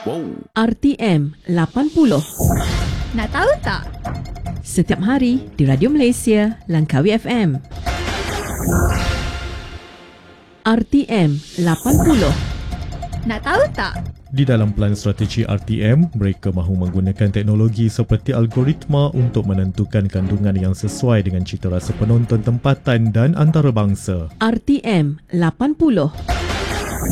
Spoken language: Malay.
Wow. RTM 80. Nak tahu tak? Setiap hari di Radio Malaysia, Langkawi FM. RTM 80. Nak tahu tak? Di dalam pelan strategi RTM, mereka mahu menggunakan teknologi seperti algoritma untuk menentukan kandungan yang sesuai dengan cita rasa penonton tempatan dan antarabangsa. RTM 80.